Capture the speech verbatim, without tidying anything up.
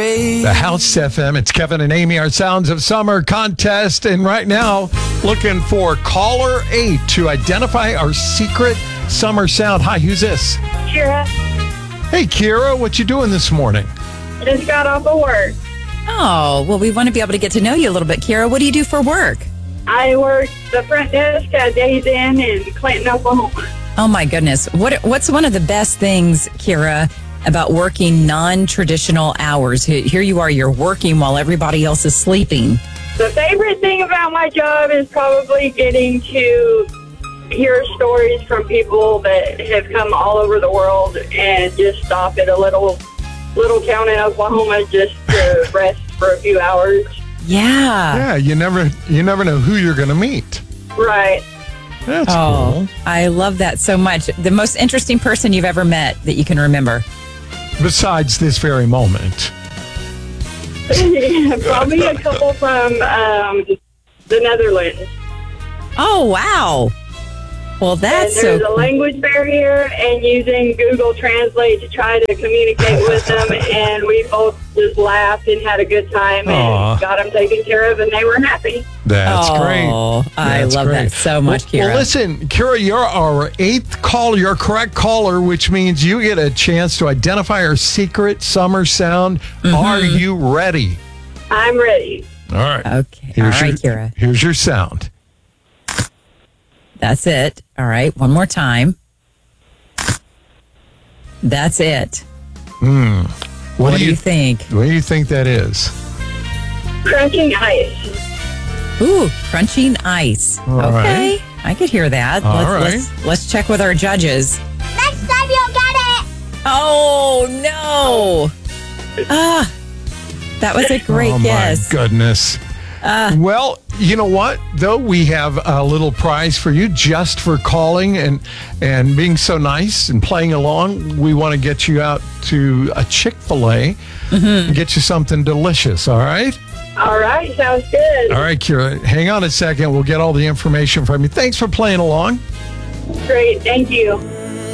day. The House F M. It's Kevin and Amy, our Sounds of Summer contest. And right now, looking for caller eight to identify our secret summer sound. Hi, who's this? Kira, Hey, Kira, what you doing this morning? just got off of work. Oh, well, we want to be able to get to know you a little bit. Kira, what do you do for work? I work the front desk at Days Inn in Clinton, Oklahoma. Oh, my goodness. What What's one of the best things, Kira, about working non-traditional hours? Here you are, you're working while everybody else is sleeping. The favorite thing about my job is probably getting to hear stories from people that have come all over the world and just stop at a little little town in Oklahoma just to rest for a few hours. Yeah. Yeah, you never you never know who you're going to meet. Right. That's Oh, cool. I love that so much. The most interesting person you've ever met that you can remember? Besides this very moment. Yeah, probably a couple from um, the Netherlands. Oh, wow. Well, that's and there's so a language barrier, and using Google Translate to try to communicate with them, and we both just laughed and had a good time and Aw. got them taken care of, and they were happy. That's oh, great. I That's love great. that so much, well, Kira. Well, listen, Kira, you're our eighth caller. You're a correct caller, which means you get a chance to identify our secret summer sound. Mm-hmm. Are you ready? I'm ready. All right. Okay. All right, your, Kira. Here's your sound. That's it. All right. One more time. That's it. Hmm. What, do you think? What do you think that is? Crunching ice. Ooh, crunching ice. All okay. I could hear that. All let's, right. let's, let's check with our judges. Next time you'll get it. Oh, no. Ah, that was a great oh, guess. my goodness. Uh, well, you know what, though? We have a little prize for you just for calling and and being so nice and playing along. We want to get you out to a Chick-fil-A Mm-hmm. and get you something delicious, all right? All right, sounds good. All right, Kira, hang on a second. We'll get all the information from you. Thanks for playing along. Great, thank you.